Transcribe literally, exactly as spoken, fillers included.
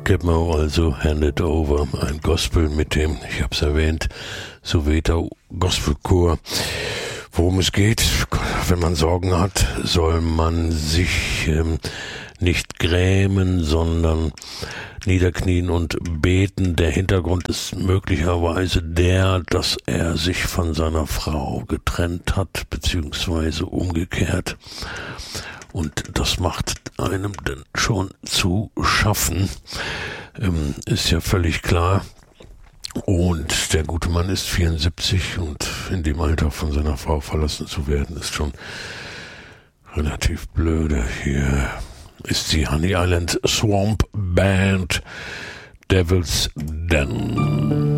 Gitmo, also Hand It Over, ein Gospel mit dem, ich habe es erwähnt, Soweto Gospelchor. Worum es geht, wenn man Sorgen hat, soll man sich ähm, nicht grämen, sondern niederknien und beten. Der Hintergrund ist möglicherweise der, dass er sich von seiner Frau getrennt hat, beziehungsweise umgekehrt. Und das macht einem denn schon zu schaffen, ähm, ist ja völlig klar. Und der gute Mann ist vierundsiebzig und in dem Alter von seiner Frau verlassen zu werden, ist schon relativ blöde. Hier ist die Honey Island Swamp Band, Devil's Den.